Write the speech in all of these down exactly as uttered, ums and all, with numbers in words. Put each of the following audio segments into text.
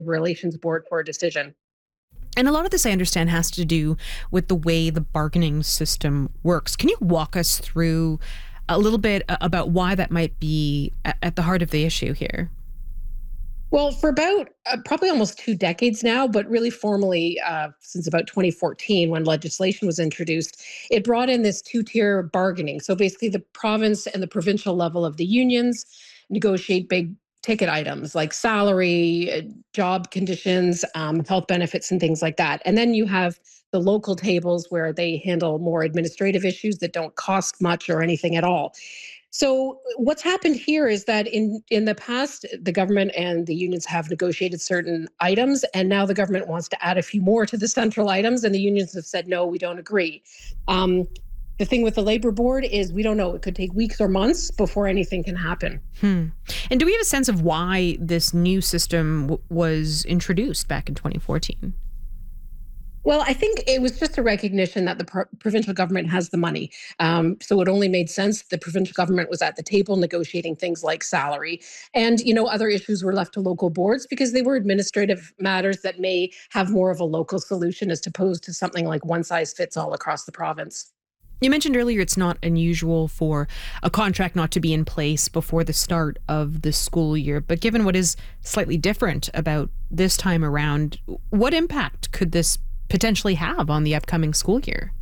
Relations Board for a decision. And a lot of this, I understand, has to do with the way the bargaining system works. Can you walk us through a little bit about why that might be at the heart of the issue here? Well, for about uh, probably almost two decades now, but really formally uh, since about twenty fourteen, when legislation was introduced, it brought in this two tier bargaining. So basically, the province and the provincial level of the unions negotiate big ticket items like salary, uh, job conditions, um, health benefits, and things like that. And then you have the local tables where they handle more administrative issues that don't cost much or anything at all. So what's happened here is that in in the past, the government and the unions have negotiated certain items, and now the government wants to add a few more to the central items, and the unions have said, no, we don't agree. Um, the thing with the labor board is we don't know. It could take weeks or months before anything can happen. Hmm. And do we have a sense of why this new system w- was introduced back in twenty fourteen? Well, I think it was just a recognition that the pro- provincial government has the money. Um, so it only made sense the provincial government was at the table negotiating things like salary. And, you know, other issues were left to local boards because they were administrative matters that may have more of a local solution as opposed to something like one size fits all across the province. You mentioned earlier it's not unusual for a contract not to be in place before the start of the school year, but given what is slightly different about this time around, what impact could this potentially have on the upcoming school year?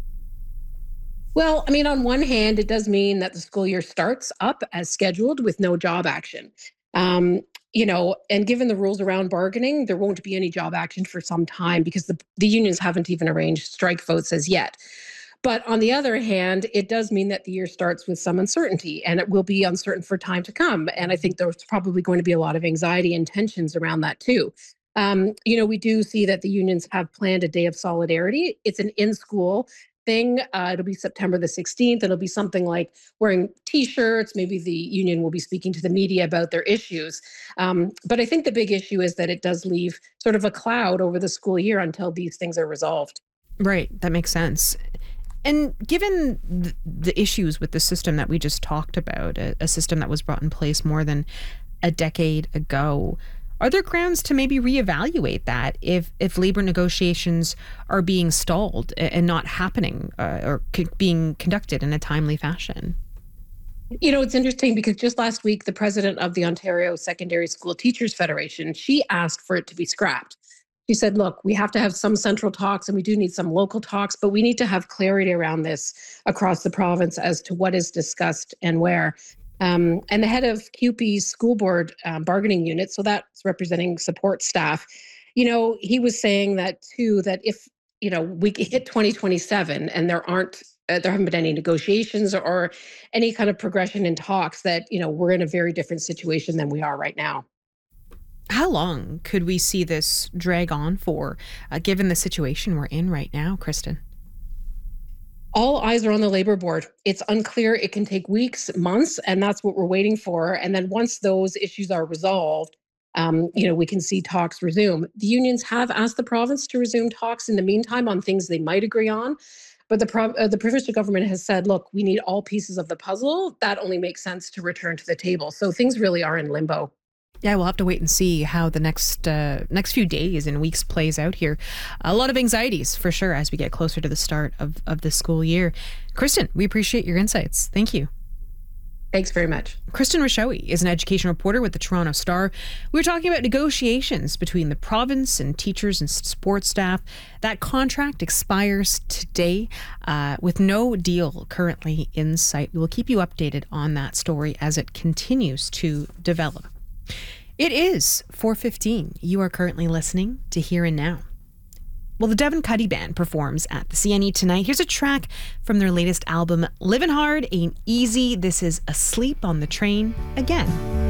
Well, I mean, on one hand, it does mean that the school year starts up as scheduled with no job action. Um, you know, and given the rules around bargaining, there won't be any job action for some time because the, the unions haven't even arranged strike votes as yet. But on the other hand, it does mean that the year starts with some uncertainty and it will be uncertain for time to come. And I think there's probably going to be a lot of anxiety and tensions around that too. Um, you know, we do see that the unions have planned a day of solidarity. It's an in-school thing. Uh, it'll be September the sixteenth. It'll be something like wearing T-shirts. Maybe the union will be speaking to the media about their issues. Um, but I think the big issue is that it does leave sort of a cloud over the school year until these things are resolved. Right. That makes sense. And given th- the issues with the system that we just talked about, a, a system that was brought in place more than a decade ago, are there grounds to maybe reevaluate that if if labor negotiations are being stalled and not happening uh, or c- being conducted in a timely fashion? You know, it's interesting because just last week, the president of the Ontario Secondary School Teachers Federation, she asked for it to be scrapped. She said, look, we have to have some central talks and we do need some local talks, but we need to have clarity around this across the province as to what is discussed and where. Um, and the head of C U P E's school board um, bargaining unit, so that's representing support staff, you know, he was saying that too, that if, you know, we hit twenty twenty-seven and there aren't, uh, there haven't been any negotiations or any kind of progression in talks, that, you know, we're in a very different situation than we are right now. How long could we see this drag on for, uh, given the situation we're in right now, Kristen? All eyes are on the labor board. It's unclear. It can take weeks, months, and that's what we're waiting for. And then once those issues are resolved, um, you know, we can see talks resume. The unions have asked the province to resume talks in the meantime on things they might agree on. But the prov- uh, the provincial government has said, look, we need all pieces of the puzzle. That only makes sense to return to the table. So things really are in limbo. Yeah, we'll have to wait and see how the next uh, next few days and weeks plays out here. A lot of anxieties for sure as we get closer to the start of, of the school year. Kristen, we appreciate your insights. Thank you. Thanks very much. Kristen Rashowi is an education reporter with the Toronto Star. We were talking about negotiations between the province and teachers and support staff. That contract expires today uh, with no deal currently in sight. We will keep you updated on that story as it continues to develop. It is four fifteen. You are currently listening to Here and Now. Well, the Devon Cuddy Band performs at the C N E tonight. Here's a track from their latest album, Livin' Hard Ain't Easy. This is Asleep on the Train again.